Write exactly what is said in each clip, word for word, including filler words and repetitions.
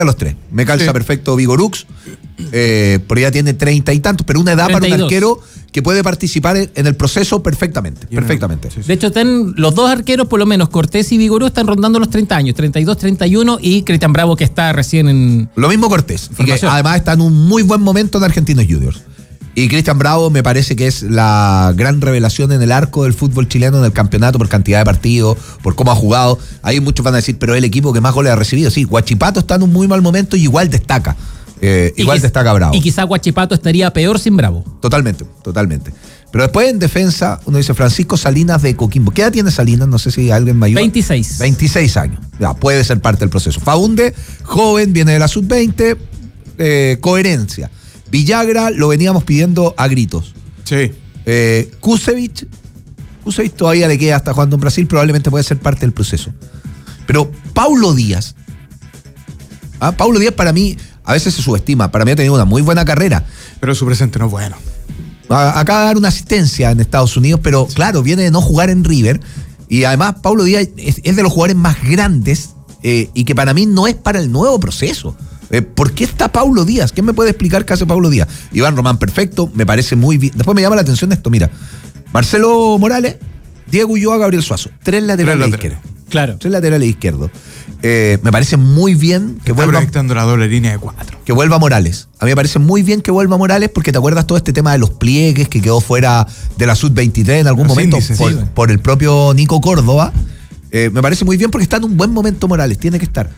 A los tres. Me calza Sí. perfecto Vigorux, eh, porque ya tiene treinta y tantos, pero una edad treinta y para un dos. arquero que puede participar en, en el proceso perfectamente. Y perfectamente. Sí, sí. De hecho, están los dos arqueros, por lo menos Cortés y Vigorú, están rondando los treinta años, treinta y dos, treinta y uno, y Cristian Bravo, que está recién en... Lo mismo Cortés, y que Formación. además está en un muy buen momento en Argentinos Juniors. Y Cristian Bravo me parece que es la gran revelación en el arco del fútbol chileno en el campeonato por cantidad de partidos, por cómo ha jugado. Ahí muchos van a decir, pero es el equipo que más goles ha recibido. Sí, Huachipato está en un muy mal momento y igual destaca. Eh, y igual quiz- destaca Bravo. Y quizá Huachipato estaría peor sin Bravo. Totalmente, totalmente. Pero después en defensa, uno dice Francisco Salinas de Coquimbo. ¿Qué edad tiene Salinas? No sé si alguien mayor. veintiséis. veintiséis años. Ya, puede ser parte del proceso. Faunde, joven, viene de la sub veinte, eh, coherencia. Villagra lo veníamos pidiendo a gritos. Sí. Eh, Kusevich, Kusevich todavía le queda hasta jugando en Brasil, probablemente puede ser parte del proceso. Pero Paulo Díaz, ¿ah? Paulo Díaz para mí, a veces se subestima, para mí ha tenido una muy buena carrera. Pero su presente no es bueno. A- Acaba de dar una asistencia en Estados Unidos, pero claro, viene de no jugar en River. Y además, Paulo Díaz es, es de los jugadores más grandes eh, y que para mí no es para el nuevo proceso. Eh, ¿Por qué está Paulo Díaz? ¿Quién me puede explicar qué hace Paulo Díaz? Iván Román, perfecto, me parece muy bien. Después me llama la atención esto, mira. Marcelo Morales, Diego Ulloa, Gabriel Suazo. Tres laterales laterales. izquierdos. Claro. Tres laterales izquierdos. Eh, me parece muy bien que Está vuelva, proyectando la doble línea de cuatro. que vuelva Morales. A mí me parece muy bien que vuelva Morales porque te acuerdas todo este tema de los pliegues que quedó fuera de la sub veintitrés en algún Los momento índices, por, sí. por el propio Nico Córdoba. Eh, me parece muy bien porque está en un buen momento Morales, tiene que estar.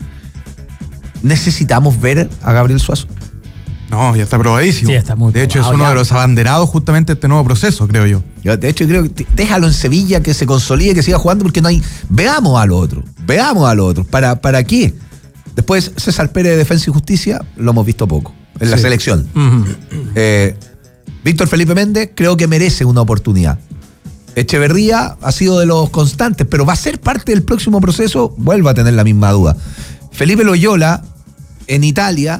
Necesitamos ver a Gabriel Suazo. No, ya está probadísimo. Sí, está muy De hecho, es probado uno ya. de los abanderados justamente de este nuevo proceso, creo yo. Yo, de hecho, creo que t- déjalo en Sevilla, que se consolide, que siga jugando, porque no hay. Veamos a lo otro, veamos a lo otro. ¿Para, para qué? Después, César Pérez de Defensa y Justicia, lo hemos visto poco, en la Sí. selección. Ujú. Eh, Víctor Felipe Méndez, creo que merece una oportunidad. Echeverría ha sido de los constantes, pero va a ser parte del próximo proceso, vuelvo a tener la misma duda. Felipe Loyola, en Italia,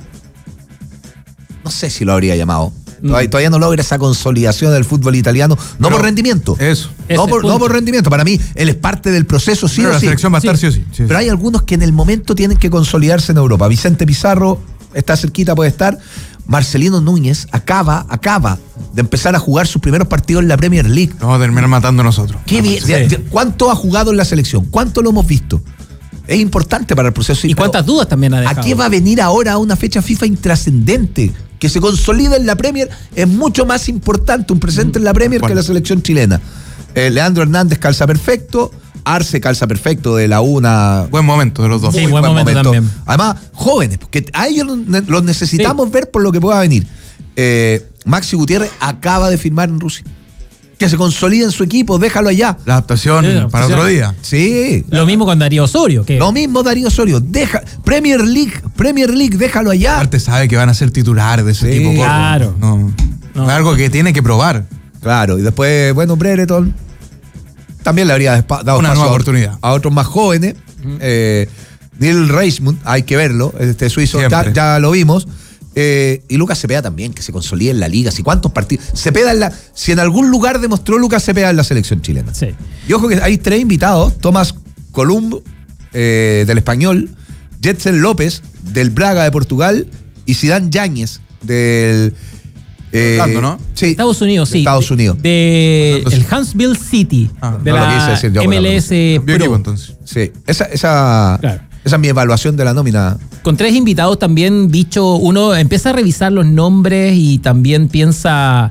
no sé si lo habría llamado. Todavía, todavía no logra esa consolidación del fútbol italiano, no Pero por rendimiento. Eso. Ese No por, punto. no por rendimiento. Para mí, él es parte del proceso, sí Pero o la sí. selección va a estar sí o sí. Sí, Pero sí. hay algunos que en el momento tienen que consolidarse en Europa. Vicente Pizarro está cerquita, puede estar. Marcelino Núñez acaba, acaba de empezar a jugar sus primeros partidos en la Premier League. Vamos a terminar matando nosotros. Qué bien. Sí. de- de- ¿Cuánto ha jugado en la selección? ¿Cuánto lo hemos visto? Es importante para el proceso. ¿Y pero cuántas dudas también ha dejado? ¿a qué va a venir ahora a una fecha FIFA intrascendente? Que se consolida en la Premier es mucho más importante un presente en la Premier Bueno. que la selección chilena. Eh, Leandro Hernández calza perfecto, Arce calza perfecto de la una. Buen momento de los dos. Sí, Muy buen momento también. Además, jóvenes, porque a ellos los- los necesitamos ver por lo que pueda venir. Eh, Maxi Gutiérrez acaba de firmar en Rusia. Que se consolide en su equipo, déjalo allá. La adaptación Sí, la para adaptación. otro día. Sí. Lo mismo con Darío Osorio, que Lo mismo Darío Osorio, deja Premier League, Premier League, déjalo allá. Aparte sabe que van a ser titulares de ese Sí, equipo. Córdoba. claro. No, No. Es algo que tiene que probar. Claro, y después, bueno, Brereton también le habría despa- dado Una espacio nueva a- oportunidad. a otros más jóvenes. Eh, Neil Reismund, hay que verlo, este suizo, ya, Siempre. ya lo vimos. Eh, y Lucas Cepeda también, que se consolide en la liga. Si cuántos partidos. Cepeda en la. Si en algún lugar demostró Lucas Cepeda en la selección chilena. sí. Y ojo que hay tres invitados: Tomás Columbo, eh, del Español, Jetsen López, del Braga de Portugal, y Zidane Yáñez, del. eh, Orlando, ¿no? Sí. Estados Unidos, sí. Estados de- Unidos. De Orlando, sí. el Huntsville City, Ah, de no lo quise la decir yo, M L S Cambió equipo Pro. entonces. Sí. Esa, esa, Claro. esa es mi evaluación de la nómina. Con tres invitados también, bicho, uno empieza a revisar los nombres y también piensa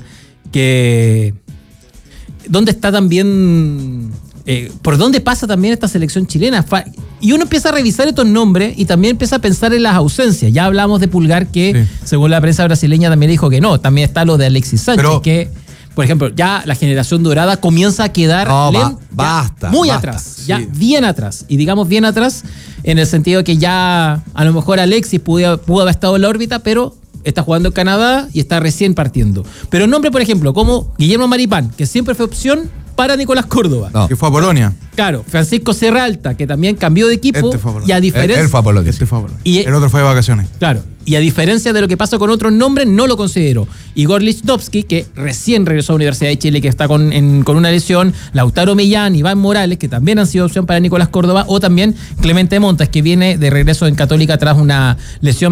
que dónde está también, eh, por dónde pasa también esta selección chilena. Fa- Y uno empieza a revisar estos nombres y también empieza a pensar en las ausencias. Ya hablamos de Pulgar, que Sí. según la prensa brasileña también dijo que no. También está lo de Alexis Sánchez, Pero- que, por ejemplo, ya la generación dorada comienza a quedar No, va- len- ya basta, muy basta, atrás, ya sí. bien atrás. Y digamos bien atrás en el sentido que ya a lo mejor Alexis pudo, pudo haber estado en la órbita, pero está jugando en Canadá y está recién partiendo. Pero nombre, por ejemplo, como Guillermo Maripán, que siempre fue opción, para Nicolás Córdoba. No. Que fue a Polonia. Claro, Francisco Serralta, que también cambió de equipo. Este fue a Polonia. y a Él, diferencia. él fue a Polonia. Este fue a Polonia. Y- el otro fue de vacaciones. Claro, y a diferencia de lo que pasa con otros nombres, no lo considero. Igor Lichnowsky, que recién regresó a la Universidad de Chile, que está con, en- con una lesión, Lautaro Millán, Iván Morales, que también han sido opción para Nicolás Córdoba, o también Clemente Montes, que viene de regreso en Católica tras una lesión